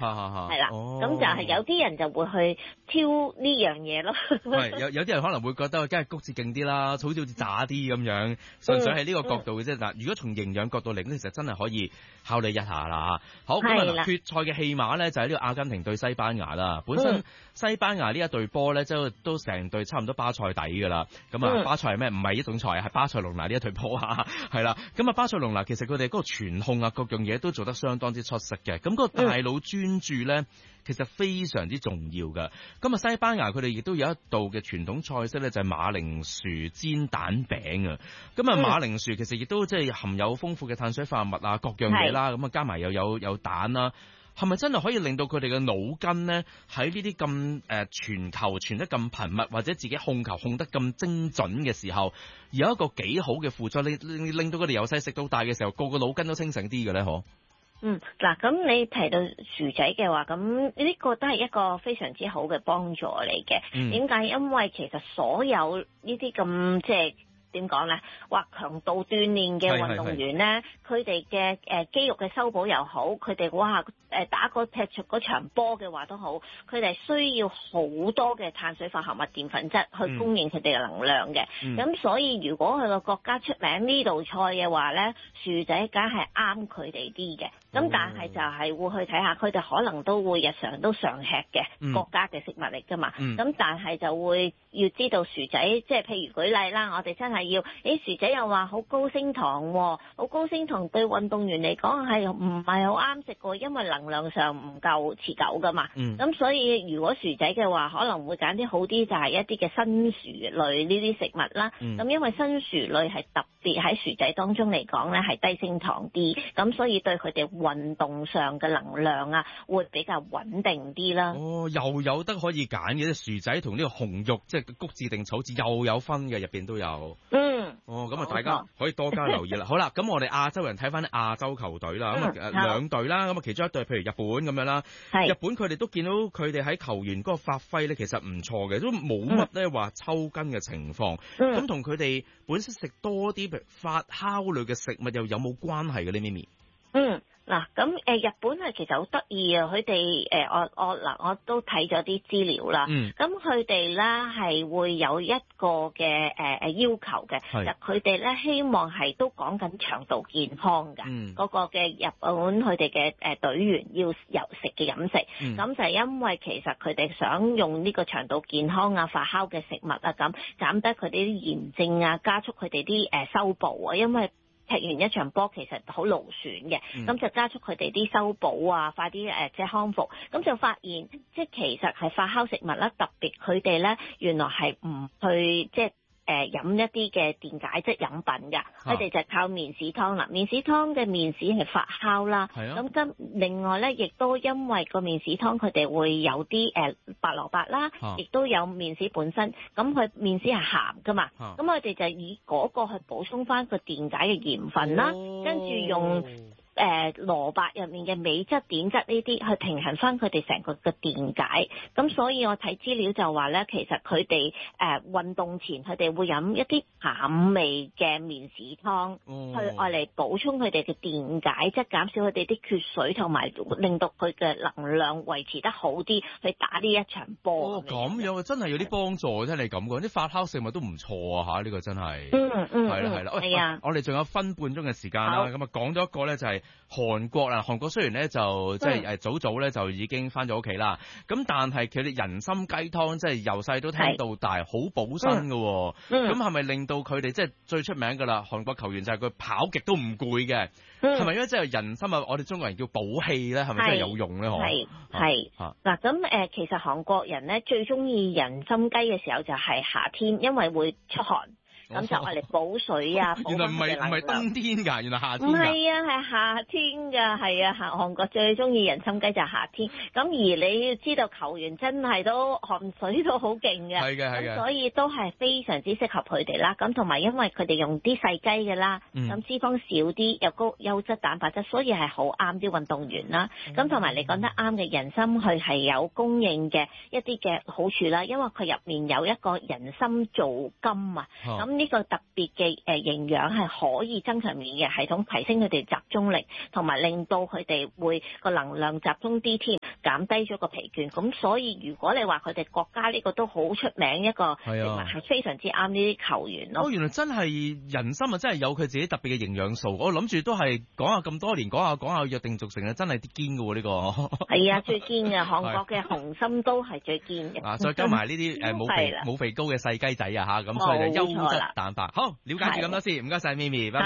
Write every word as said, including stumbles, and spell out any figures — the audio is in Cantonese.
係啦，咁、 哦、 就係有啲人就會去挑呢樣嘢咯。 係有有啲人可能會覺得，梗係谷至勁啲啦，好似好似渣啲咁樣，純粹係呢個角度嘅啫。嗱、嗯嗯，如果從營養角度嚟，咁其實真係可以考慮一下啦。好，咁啊，決賽嘅戲碼咧就係、是、呢個阿根廷對西班牙啦。本身西班牙呢一隊波咧，即係都成隊差唔多巴塞底噶啦。咁啊，巴塞係咩？唔係一種菜，係巴塞隆拿呢一隊波啊，係啦。咁啊，巴塞隆拿其實佢哋嗰個傳控啊，各樣嘢都做得相當之出色嘅。咁、那、嗰個大腦專注咧，其實非常之重要噶。咁啊，西班牙佢哋亦都有一道嘅傳統菜式咧，就係馬鈴薯煎蛋餅啊。咁啊，馬鈴薯其實亦都即係含有豐富嘅碳水化合物啊，各樣嘢啦。咁啊，加埋又有有蛋啦。係咪真係可以令到佢哋嘅腦筋呢？喺呢啲咁誒傳球傳得咁頻密，或者自己控球控得咁精準嘅時候，有一個幾好嘅輔助，令令令到佢哋由細食到大嘅時候，個個腦筋都清醒啲嘅咧？嗬？ 嗯，嗱，咁你提到薯仔嘅話，咁呢個都係一個非常之好嘅幫助嚟嘅。點、嗯、解？因為其實所有呢啲咁即係。點講咧？或強度鍛鍊嘅運動員咧，佢哋嘅誒肌肉嘅修補又好，佢哋哇誒打個踢出嗰場波嘅話都好，佢哋需要好多嘅碳水化合物、澱粉質去供應佢哋嘅能量嘅。咁、嗯、所以如果佢個國家出名呢道菜嘅話咧，薯仔梗係啱佢哋啲嘅。咁但係就係會去睇下，佢哋可能都會日常都常吃嘅、嗯、國家嘅食物嚟㗎嘛。咁、嗯、但係就會要知道薯仔，即係譬如舉例啦，我哋真係要，誒薯仔又話好高升糖喎，好高升糖對運動員嚟講係唔係好啱食㗎，因為能量上唔夠持久㗎嘛。咁、嗯、所以如果薯仔嘅話，可能會揀啲好啲，就係一啲嘅新薯類呢啲食物啦。咁、嗯、因為新薯類係特別喺薯仔當中嚟講咧，係低升糖啲，咁所以對佢哋運動上嘅能量啊，會比較穩定啲啦。 哦，又有得可以揀嘅，啲薯仔同呢個紅肉，即係谷字定草字又有分嘅，入邊都有。 嗯。 哦，咁啊，大家可以多加留意啦。好啦，咁我哋亞洲人睇翻啲亞洲球隊啦，咁、嗯、啊兩隊啦，咁啊其中一隊譬如日本咁樣啦，日本佢哋都見到佢哋喺球員嗰個發揮咧，其實唔錯嘅，都冇乜咧話抽筋嘅情況。咁同佢哋本身食多啲譬如發酵類嘅食物又有冇關係嘅呢？咪咪？ 嗯。嗱，咁誒日本係其實好得意啊！佢哋誒我我嗱我都睇咗啲資料啦。嗯。咁佢哋咧係會有一個嘅誒誒要求嘅。係。佢哋咧希望係都講緊腸道健康㗎。嗯。嗰個嘅日本佢哋嘅誒隊員要有食嘅飲食。嗯。咁就係因為其實佢哋想用呢個腸道健康啊、發酵嘅食物啊，咁減低佢哋啲炎症啊，加速佢哋啲誒修補啊，因為踢完一場波其實好勞損嘅，咁、嗯、就加速佢哋啲修補啊，快啲誒即係康復，咁就發現即係其實係發酵食物啦，特別佢哋咧原來係唔去即係。誒飲一啲嘅電解質飲品㗎，佢哋就靠麵豉湯啦。麵豉湯嘅麵豉係發酵啦，咁跟、啊、另外咧，亦都因為個麵豉湯佢哋會有啲誒白蘿蔔啦，亦、啊、都有麵豉本身，咁佢麵豉係鹹㗎嘛，咁佢哋就以嗰個去補充翻個電解嘅鹽分啦，哦、跟住用。誒、呃、蘿蔔入面嘅鎂質、碘質呢啲去平衡翻佢哋成個嘅電解，咁所以我睇資料就話咧，其實佢哋誒運動前佢哋會飲一啲鹹味嘅麵豉湯，哦、去愛嚟補充佢哋嘅電解質，減少佢哋啲缺水，同埋令到佢嘅能量維持得好啲，去打呢一場波。 哦，咁樣啊，真係有啲幫助，真係咁講，啲發酵食物都唔錯啊嚇，呢、呢個真係。 嗯嗯， 係啦係啦，係啊，我哋仲有分半鐘嘅時間啦，咁啊講咗一個咧就係、係。韓國啦，韓國雖然咧就即係誒早早咧就已經翻咗屋企啦，咁但係佢哋人參雞湯即係由細都聽到大，好補身㗎喎。咁係咪令到佢哋即係最出名㗎啦？韓國球員就係佢跑極都唔攰嘅，係、嗯、咪因為即係人參啊？我哋中國人叫補氣咧，係咪真係有用咧？ 係係嗱咁誒，其實韓國人咧最中意人參雞嘅時候就係夏天，因為會出汗。咁就係嚟補水啊！ 原來唔係唔係冬天㗎，原來夏天㗎。唔係啊，係夏天㗎，係啊，韓國最中意人參雞就係夏天。咁而你要知道球員真係都汗水都好勁嘅，係嘅係嘅。咁所以都係非常之適合佢哋啦。咁同埋因為佢哋用啲細雞㗎啦，咁、嗯、脂肪少啲，又高優質蛋白質，所以係好啱啲運動員啦。咁同埋你講得啱嘅，人參佢係有供應嘅一啲嘅好處啦，因為佢入面有一個人參皂苷啊，咁、哦。呢、這個特別嘅誒營養係可以增強免疫系統，提升佢哋集中力，同埋令到佢哋會個能量集中啲添。 減低咗個疲倦。咁所以如果你話佢哋國家呢個都好出名一個食物係非常之啱呢啲球員咯。 哦，原來真係人參啊，真係有佢自己特別嘅營養素。我諗住都係講下咁多年，講下講下約定俗成啊，真係啲堅㗎喎呢個。係啊，最堅嘅韓國嘅紅參都係最堅嘅。啊， 再加埋呢啲誒冇肥冇肥膏嘅細雞仔啊嚇，咁所以就優質蛋白。好，了解住咁多先，唔該晒咪咪。